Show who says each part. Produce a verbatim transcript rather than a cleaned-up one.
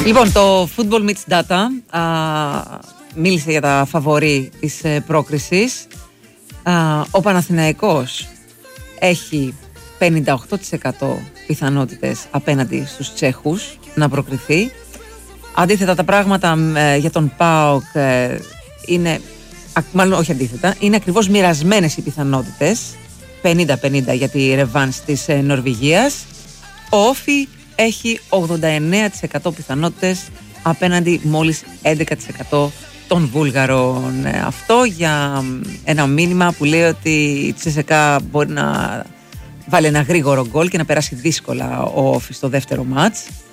Speaker 1: Λοιπόν, το Football Meets Data α, μίλησε για τα φαβορί της ε, πρόκρισης. Α, ο Παναθηναϊκός έχει πενήντα οκτώ τοις εκατό πιθανότητες απέναντι στους Τσέχους να προκριθεί. Αντίθετα τα πράγματα ε, για τον ΠΑΟΚ ε, είναι, μάλλον όχι αντίθετα, είναι ακριβώς μοιρασμένες οι πιθανότητες, πενήντα πενήντα για τη ρεβάνς της ε, Νορβηγίας. Ο Όφι έχει ογδόντα εννέα τοις εκατό πιθανότητες απέναντι μόλις έντεκα τοις εκατό των Βούλγαρων. Ε, αυτό για ένα μήνυμα που λέει ότι η Τσέσσεκα μπορεί να βάλει ένα γρήγορο γκολ και να περάσει δύσκολα ο Όφι στο δεύτερο μάτς.